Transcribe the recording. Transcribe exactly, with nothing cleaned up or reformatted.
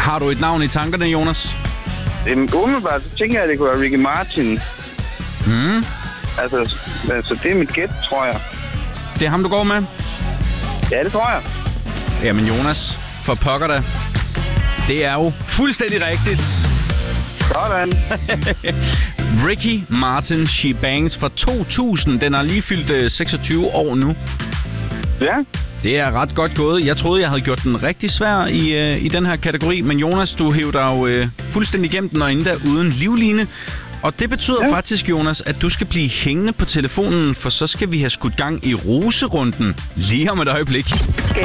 Har du et navn i tankerne, Jonas? Jamen, umiddelbart, så tænker jeg, at det kunne være Ricky Martin. Mm. Altså, altså, det er mit gæt, tror jeg. Det er ham, du går med? Ja, det tror jeg. Jamen, Jonas, for pokker da. Det er jo fuldstændig rigtigt. Sådan. Ricky Martin, She Bangs fra to tusind. Den har lige fyldt øh, seksogtyve år nu. Ja. Det er ret godt gået. Jeg troede, jeg havde gjort den rigtig svær i, øh, i den her kategori. Men Jonas, du hævde dig jo øh, fuldstændig igennem den og endda uden livline. Og det betyder ja. faktisk, Jonas, at du skal blive hængende på telefonen, for så skal vi have skudt gang i roserunden lige om et øjeblik.